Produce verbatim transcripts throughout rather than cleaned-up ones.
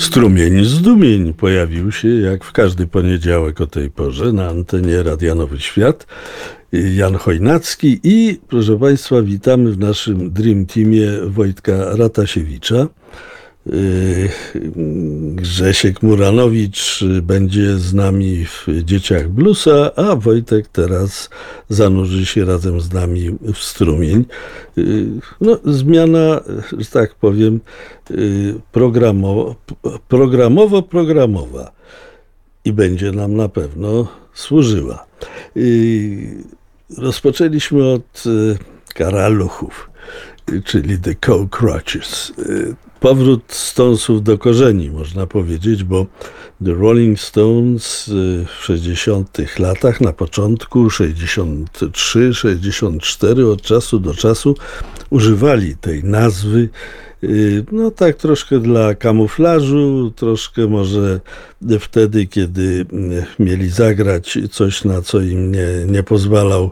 Strumień zdumień pojawił się jak w każdy poniedziałek o tej porze na antenie Radia Nowy Świat. Jan Chojnacki i, proszę Państwa, witamy w naszym Dream Teamie Wojtka Ratasiewicza. Grzesiek Muranowicz będzie z nami w Dzieciach Bluesa, a Wojtek teraz zanurzy się razem z nami w strumień. No, zmiana, że tak powiem, programowo, programowo-programowa i będzie nam na pewno służyła. Rozpoczęliśmy od karaluchów, czyli The Cockroaches. Powrót Stonesów do korzeni, można powiedzieć, bo The Rolling Stones w sześćdziesiątych latach, na początku sześćdziesiąt trzy sześćdziesiąt cztery, od czasu do czasu używali tej nazwy, no tak troszkę dla kamuflażu, troszkę może wtedy, kiedy mieli zagrać coś, na co im nie, nie pozwalał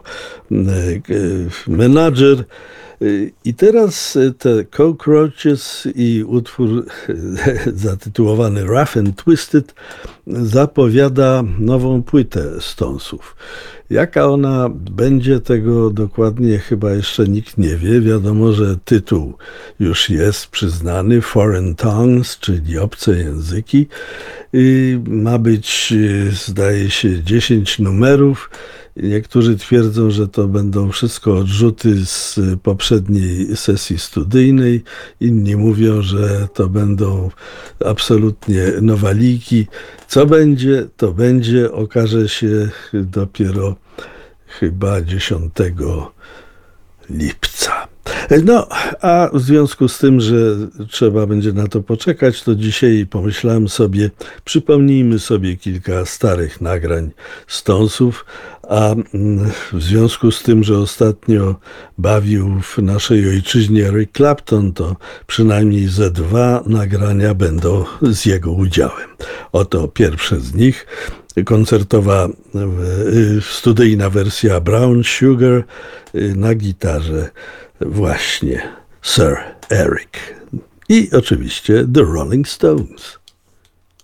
menadżer. I teraz te Cockroaches i utwór zatytułowany Rough and Twisted zapowiada nową płytę Stonesów. Jaka ona będzie, tego dokładnie chyba jeszcze nikt nie wie. Wiadomo, że tytuł już jest przyznany, Foreign Tongues, czyli obce języki. I ma być, zdaje się, dziesięć numerów. Niektórzy twierdzą, że to będą wszystko odrzuty z poprzedniej sesji studyjnej. Inni mówią, że to będą absolutnie nowaliki. Co będzie, to będzie. Okaże się dopiero chyba dziesiątego lipca. No, a w związku z tym, że trzeba będzie na to poczekać, to dzisiaj pomyślałem sobie, przypomnijmy sobie kilka starych nagrań Stonesów, a w związku z tym, że ostatnio bawił w naszej ojczyźnie Eric Clapton, to przynajmniej ze dwa nagrania będą z jego udziałem. Oto pierwsze z nich. Koncertowa studyjna wersja Brown Sugar na gitarze właśnie Sir Eric i oczywiście The Rolling Stones.